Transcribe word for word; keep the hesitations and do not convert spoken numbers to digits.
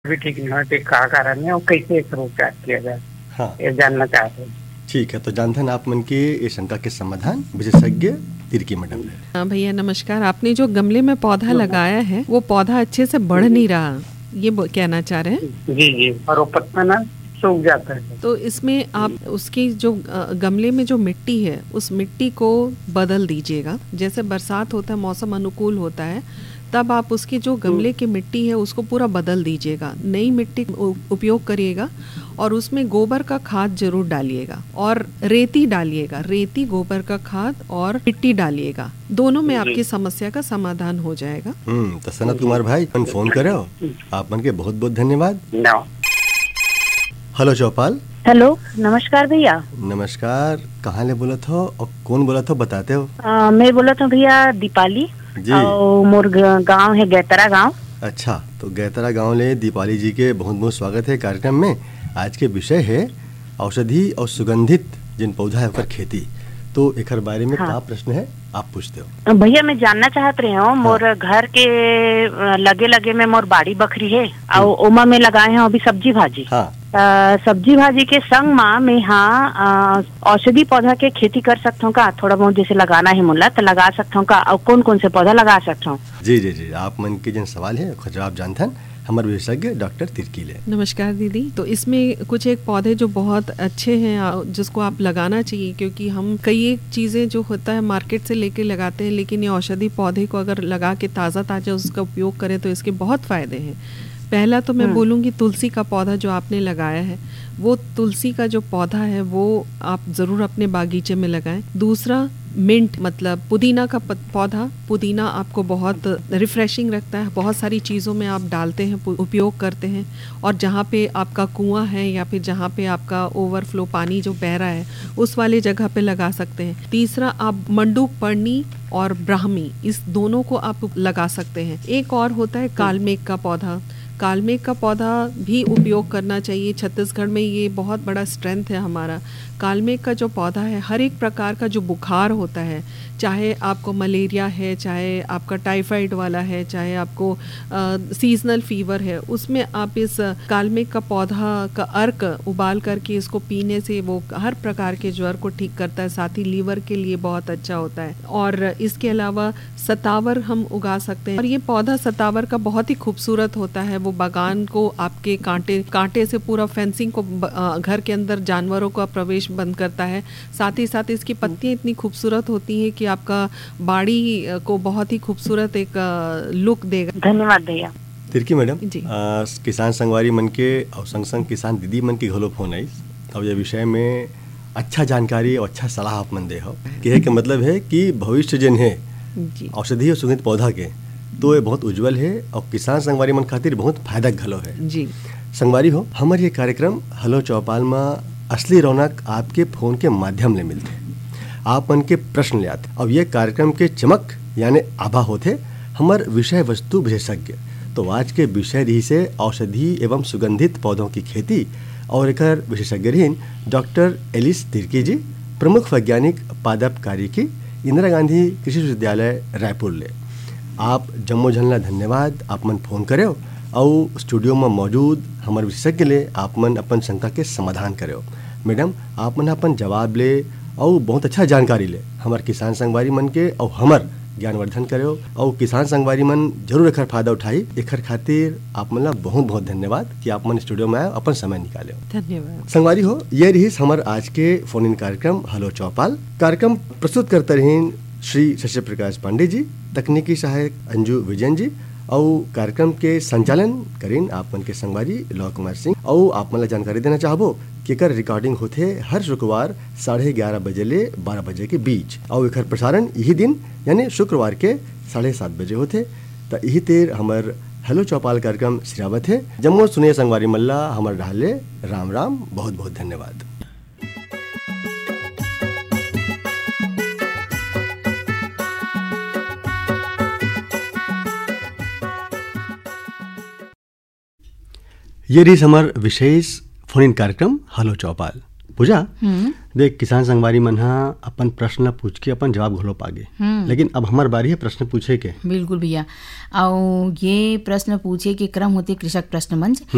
भी ठीक नहीं हो, तो क्या कारण है और कैसे इसका उपचार किया जाए, हाँ ये जानना चाहते हैं। ठीक है, तो जानते हैं आप मन के ये शंका के समाधान विशेषज्ञ तिर्की मैडम ने। हाँ भैया नमस्कार। आपने जो गमले में पौधा लगाया है वो पौधा अच्छे से बढ़ नहीं रहा, ये बो- कहना चाह रहे हैं? जी जी, और वो पत्ता ना सूख जाता है। तो इसमें आप उसकी जो अ, गमले में जो मिट्टी है उस मिट्टी को बदल दीजिएगा। जैसे बरसात होता है, मौसम अनुकूल होता है, तब आप उसकी जो गमले की मिट्टी है उसको पूरा बदल दीजिएगा, नई मिट्टी उ- उपयोग करिएगा और उसमें गोबर का खाद जरूर डालिएगा और रेती डालिएगा। रेती, गोबर का खाद और मिट्टी डालिएगा, दोनों में आपकी समस्या का समाधान हो जाएगा। हम्म तो सनत कुमार भाई मन फोन करे हो, आप मन के बहुत बहुत धन्यवाद। ना हेलो चौपाल। हेलो, नमस्कार भैया। नमस्कार, कहाँ ले बोला था और कौन बोला था बताते हो? आ, मैं बोला था भैया दीपाली जी। और मोर गांव है गैतरा गांव। अच्छा, तो गैतरा गांव ले दीपाली जी के बहुत बहुत स्वागत है कार्यक्रम में। आज के विषय है औषधि और सुगंधित जिन पौधा है ओकर खेती। तो एकर बारे में हाँ। का प्रश्न है आप पूछते हो? भैया मैं जानना चाहत रहे हूँ, मोर घर के अ, लगे लगे में मोर बाड़ी बखरी है और ओमा में लगाए हैं अभी सब्जी भाजी। हाँ। अ, सब्जी भाजी के संग माँ में हाँ औषधि पौधा के खेती कर सकता हूँ का? थोड़ा बहुत जैसे लगाना है मुला तो लगा सकता हूँ का, और कौन कौन से पौधा लगा सकता हूँ? जी जी जी, आप मन के जिन सवाल है ओकर जवाब जानते हैं हमारे विशेषज्ञ डॉक्टर तिर्की ले। नमस्कार दीदी। तो इसमें कुछ एक पौधे जो बहुत अच्छे हैं आ, जिसको आप लगाना चाहिए, क्योंकि हम कई एक चीज़ें जो होता है मार्केट से लेके लगाते हैं, लेकिन ये औषधि पौधे को अगर लगा के ताज़ा ताज़ा उसका उपयोग करें तो इसके बहुत फ़ायदे हैं। पहला तो मैं बोलूँगी तुलसी का पौधा जो आपने लगाया है, वो तुलसी का जो पौधा है वो आप ज़रूर अपने बागीचे में लगाएं। दूसरा मिंट मतलब पुदीना का पौधा। पुदीना आपको बहुत रिफ्रेशिंग रखता है, बहुत सारी चीज़ों में आप डालते हैं, उपयोग करते हैं, और जहाँ पे आपका कुआं है या फिर जहाँ पे आपका ओवरफ्लो पानी जो बह रहा है उस वाले जगह पे लगा सकते हैं। तीसरा आप मंडूक पर्णी और ब्राह्मी, इस दोनों को आप लगा सकते हैं। एक और होता है कालमेघ का पौधा। कालमेघ का पौधा भी उपयोग करना चाहिए। छत्तीसगढ़ में ये बहुत बड़ा स्ट्रेंथ है हमारा। कालमेघ का जो पौधा है, हर एक प्रकार का जो बुखार होता है, चाहे आपको मलेरिया है, चाहे आपका टाइफाइड वाला है, चाहे आपको सीजनल फीवर है, उसमें आप इस कालमेघ का पौधा का अर्क उबाल करके इसको पीने से वो हर प्रकार के ज्वर को ठीक करता है, साथ ही लीवर के लिए बहुत अच्छा होता है। और इसके अलावा सतावर हम उगा सकते हैं, और ये पौधा सतावर का बहुत ही खूबसूरत होता है। वो बागान को आपके कांटे कांटे से पूरा फेंसिंग को घर के अंदर जानवरों का प्रवेश बंद करता है। साथ ही साथ इसकी पत्तियां इतनी खूबसूरत होती हैं कि आपका बाड़ी को बहुत ही खूबसूरत एक लुक देगा। धन्यवाद भैया। तिर्की मैडम जी। आ, किसान संगवारी मन के और संग संग किसान दीदी मन की घलो फोन आई और ये विषय में अच्छा जानकारी और अच्छा सलाह आप मन दे हो। कहे के मतलब है कि भविष्य जिन है औषधि और सुगंधित पौधा के, तो ये बहुत उज्जवल है और किसान संगवारी मन खातिर बहुत फायदा घलो है। जी संगवारी हो, हमारे ये कार्यक्रम हलो चौपाल में असली रौनक आपके फोन के माध्यम ले मिलते। आप मन के प्रश्न ले आते और ये कार्यक्रम के चमक यानी आभा होते हमार विषय वस्तु विशेषज्ञ। तो आज के विषय रही से औषधि एवं सुगंधित पौधों की खेती और एक विशेषज्ञ रही डॉक्टर एलिस तिर्की जी, प्रमुख वैज्ञानिक पादप कार्यकी, इंदिरा गांधी कृषि विश्वविद्यालय रायपुर ले। आप जम्मो झनला धन्यवाद, आप मन फोन करे हो और स्टूडियो में मौजूद हमारे विशेषज्ञ ले आप मन अपन शंका के समाधान करे हो। मैडम आप मन अपन जवाब ले और बहुत अच्छा जानकारी ले हमारे किसान संगवारी मन के और हमार ज्ञानवर्धन करे हो, और किसान संगवारी मन जरूर एकर फायदा उठाई। एकर खातिर आप मन ला बहुत बहुत धन्यवाद कि आप मन स्टूडियो में आए अपन समय निकाले हो। धन्यवाद संगवारी हो, ये रही हमारे आज के फोन इन कार्यक्रम हलो चौपाल। कार्यक्रम प्रस्तुत करते रहे श्री शशि प्रकाश पांडे जी, तकनीकी सहायक अंजू विजयन जी, और कार्यक्रम के संचालन करें आप मन के संगवारी लौ कुमार सिंह। और आप मन जानकारी देना चाहबो कि एकर रिकॉर्डिंग होते हर शुक्रवार साढ़े ग्यारह बजे ले बारह बजे के बीच, और एकर प्रसारण यही दिन यानी शुक्रवार के साढ़े सात बजे होते। तो यही तेर हमार हेलो चौपाल कार्यक्रम श्रावत है। जम्मो सुनिए संगवारी मल्ला हमार ढाले राम राम, बहुत बहुत धन्यवाद। ये रही हमार विशेष फोन इन कार्यक्रम हलो चौपाल। पूजा देख किसान संगवारी मन हा अपन प्रश्न ला पूछ के अपन जवाब घलो पागे, लेकिन अब हमार बारी है प्रश्न पूछे के। बिल्कुल भैया, और ये प्रश्न पूछे के क्रम होते कृषक प्रश्न मंच।